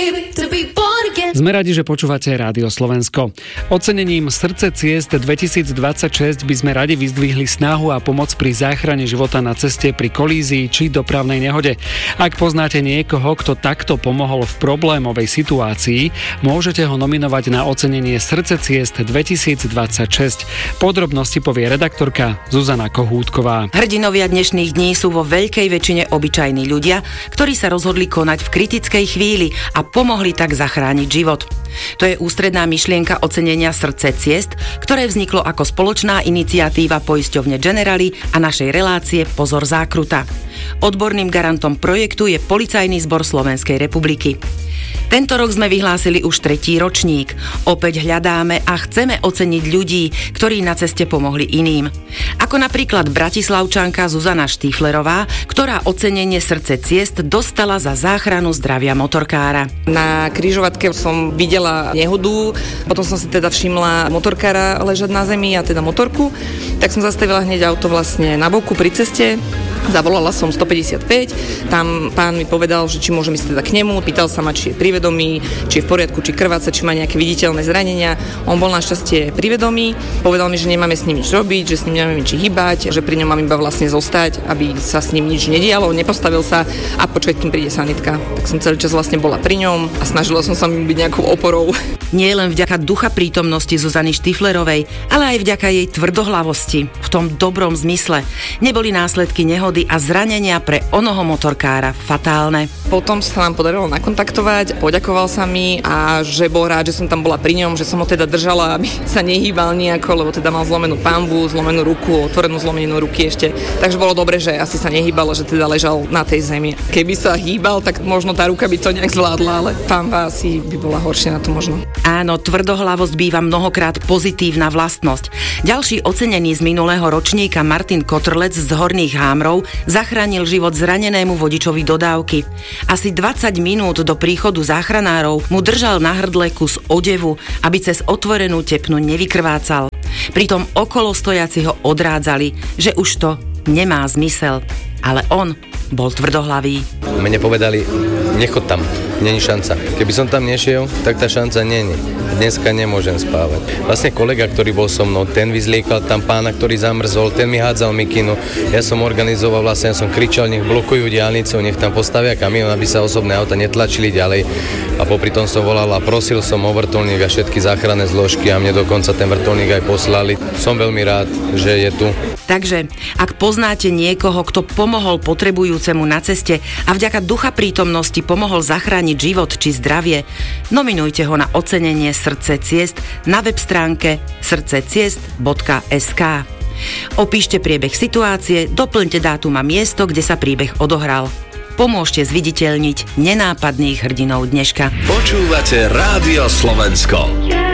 Sme radi, že počúvate Rádio Slovensko. Ocenením Srdce ciest 2026 by sme radi vyzdvihli snahu a pomoc pri záchrane života na ceste pri kolízii či dopravnej nehode. Ak poznáte niekoho, kto takto pomohol v problémovej situácii, môžete ho nominovať na ocenenie Srdce ciest 2026. Podrobnosti povie redaktorka Zuzana Kohútková. Hrdinovia dnešných dní sú vo veľkej väčšine obyčajní ľudia, ktorí sa rozhodli konať v kritickej chvíli a pomohli tak zachrániť život. To je ústredná myšlienka ocenenia Srdce ciest, ktoré vzniklo ako spoločná iniciatíva poisťovne Generali a našej relácie Pozor zákruta. Odborným garantom projektu je Policajný zbor Slovenskej republiky. Tento rok sme vyhlásili už 3. ročník. Opäť hľadáme a chceme oceniť ľudí, ktorí na ceste pomohli iným. Ako napríklad bratislavčanka Zuzana Štíflerová, ktorá ocenenie Srdce ciest dostala za záchranu zdravia motorkára. Na križovatke som videla nehodu, potom som si teda všimla motorkára ležať na zemi a teda motorku, tak som zastavila hneď auto vlastne na boku pri ceste. Zavolala som 155, tam pán mi povedal, že či môžem ísť teda k nemu, pýtal sa ma, či je pri vedomí, či je v poriadku, či krváca, či má nejaké viditeľné zranenia. On bol našťastie pri vedomí, povedal mi, že nemáme s ním nič robiť, že s ním nemáme nič hýbať, že pri ňom mám iba vlastne zostať, aby sa s ním nič nedialo, nepostavil sa a počkať, kým príde sanitka. Tak som celý čas vlastne bola pri ňom a snažila som sa mi byť nejakou oporou. Nie len vďaka ducha prítomnosti Zuzany Štíflerovej, ale aj vďaka jej tvrdohlavosti, v tom dobrom zmysle. Neboli následky nehody a zranenia pre onoho motorkára fatálne. Potom sa nám podarilo nakontaktovať, poďakoval sa mi a že bol rád, že som tam bola pri ňom, že som ho teda držala, aby sa nehýbal nejako, lebo teda mal zlomenú panvu, zlomenú ruku, otvorenú zlomeninu ruky ešte. Takže bolo dobre, že asi sa nehýbal, že teda ležal na tej zemi. Keby sa hýbal, tak možno tá ruka by to nejak zvládla, ale panva asi by bola horšie na to možno. Áno, tvrdohlavosť býva mnohokrát pozitívna vlastnosť. Ďalší ocenený z minulého ročníka Martin Kotrlec z Horných Hámrov zachránil život zranenému vodičovi dodávky. Asi 20 minút do príchodu záchranárov mu držal na hrdle kus odevu, aby cez otvorenú tepnu nevykrvácal. Pritom okolo stojaci ho odrádzali, že už to nemá zmysel. Ale on bol tvrdohlavý. Mne povedali, nechod tam, není šanca. Keby som tam nešiel, tak tá šanca není. Dneska nemôžem spávať. Vlastne kolega, ktorý bol so mnou, ten vyzliekal tam pána, ktorý zamrzol, ten mi hádzal mikinu. Ja som organizoval, vlastne ja som kričal, nech blokujú diaľnicu, nech tam postavia kamión, aby sa osobné auta netlačili ďalej. A popri tom som volal a prosil som o vrtuľník a všetky záchranné zložky a mne dokonca ten vrtuľník aj poslali. Som veľmi rád, že je tu. Takže, ak poznáte niekoho, kto pomohol potrebujúcemu na ceste a vďaka ducha prítomnosti pomohol zachrániť život či zdravie, nominujte ho na ocenenie Srdce ciest na web stránke srdceciest.sk. Opíšte priebeh situácie, doplňte dátum a miesto, kde sa príbeh odohral. Pomôžte zviditeľniť nenápadných hrdinov dneška. Počúvate Rádio Slovensko.